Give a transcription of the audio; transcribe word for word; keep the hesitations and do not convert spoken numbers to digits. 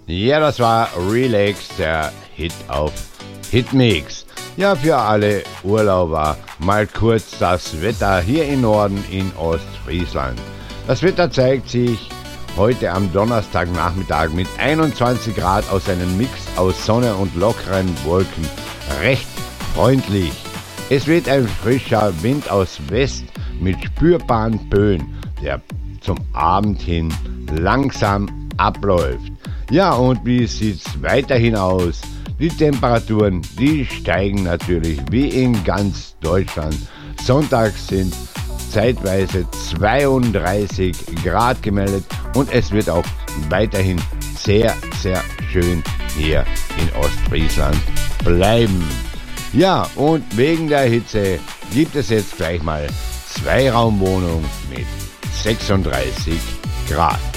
Ja, das war Relax, der Hit auf Hitmix. Ja, für alle Urlauber mal kurz das Wetter hier im Norden in Ostfriesland. Das Wetter zeigt sich heute am Donnerstagnachmittag mit einundzwanzig Grad aus einem Mix aus Sonne und lockeren Wolken recht freundlich. Es weht ein frischer Wind aus West mit spürbaren Böen, der zum Abend hin langsam abläuft. Ja, und wie sieht's weiterhin aus? Die Temperaturen, die steigen natürlich wie in ganz Deutschland. Sonntag sind zeitweise zweiunddreißig Grad gemeldet und es wird auch weiterhin sehr, sehr schön hier in Ostfriesland bleiben. Ja, und wegen der Hitze gibt es jetzt gleich mal Zweiraumwohnung mit sechsunddreißig Grad.